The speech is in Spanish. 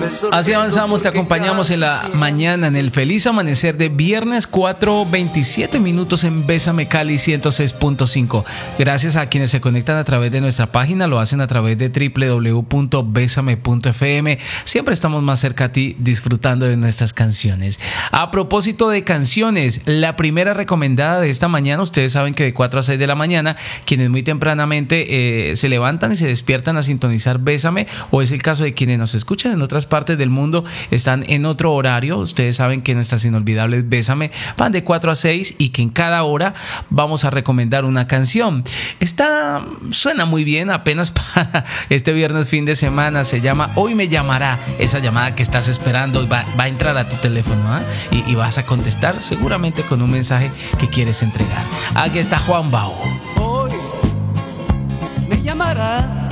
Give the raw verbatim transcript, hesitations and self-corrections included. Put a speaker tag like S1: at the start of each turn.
S1: Así avanzamos, te acompañamos en la mañana, en el feliz amanecer de viernes, cuatro veintisiete minutos en Bésame Cali ciento seis punto cinco. Gracias a quienes se conectan a través de nuestra página, lo hacen a través de doble u doble u doble u punto bésame punto efe eme. Siempre estamos más cerca a ti disfrutando de nuestras canciones. A propósito de canciones, la primera recomendada de esta mañana, ustedes saben que de cuatro a seis de la mañana, quienes muy tempranamente eh, se levantan y se despiertan a sintonizar Bésame, o es el caso de quienes nos escuchan en otras partes del mundo, están en otro horario. Ustedes saben que nuestras inolvidables Bésame van de cuatro a seis y que en cada hora vamos a recomendar una canción. Esta suena muy bien, apenas para este viernes fin de semana. Se llama Hoy Me Llamará. Esa llamada que estás esperando va, va a entrar a tu teléfono, ¿eh? y, y vas a contestar seguramente con un mensaje que quieres entregar. Aquí está Juan Bao.
S2: Hoy me llamará